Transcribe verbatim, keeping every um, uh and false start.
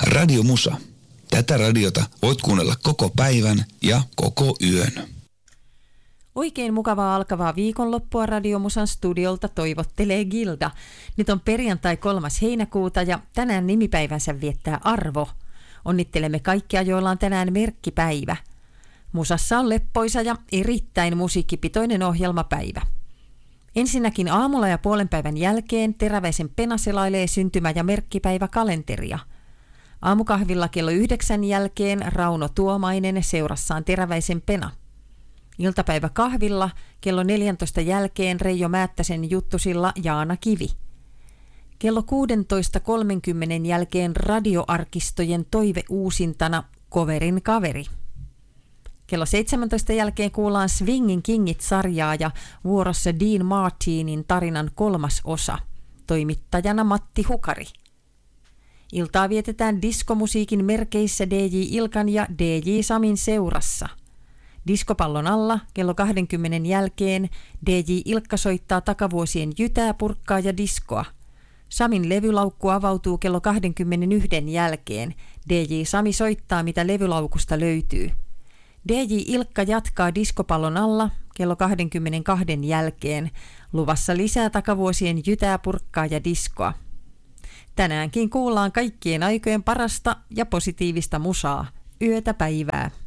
Radio Musa. Tätä radiota voit kuunnella koko päivän ja koko yön. Oikein mukavaa alkavaa viikonloppua Radio Musan studiolta toivottelee Gilda. Nyt on perjantai kolmas heinäkuuta ja tänään nimipäivänsä viettää Arvo. Onnittelemme kaikkia, joilla on tänään merkkipäivä. Musassa on leppoisa ja erittäin musiikkipitoinen ohjelmapäivä. Ensinnäkin aamulla ja puolen päivän jälkeen Teräväisen Pena selailee syntymä- ja merkkipäiväkalenteria. Aamukahvilla kello yhdeksän jälkeen Rauno Tuomainen seurassaan Teräväisen Pena. Iltapäiväkahvilla kello neljäntoista jälkeen Reijo Määttäsen juttusilla Jaana Kivi. Kello kuusitoista kolmekymmentä jälkeen radioarkistojen toiveuusintana Koverin kaveri. Kello seitsemäntoista jälkeen kuullaan Swingin Kingit-sarjaa ja vuorossa Dean Martinin tarinan kolmas osa. Toimittajana Matti Hukari. Iltaa vietetään diskomusiikin merkeissä D J Ilkan ja D J Samin seurassa. Diskopallon alla kello kaksikymmentä jälkeen D J Ilkka soittaa takavuosien jytää, purkkaa ja diskoa. Samin levylaukku avautuu kello kaksikymmentäyksi jälkeen. D J Sami soittaa, mitä levylaukusta löytyy. D J Ilkka jatkaa diskopallon alla kello kaksikymmentäkaksi jälkeen. Luvassa lisää takavuosien jytää, purkkaa ja diskoa. Tänäänkin kuullaan kaikkien aikojen parasta ja positiivista musaa. Yötä päivää.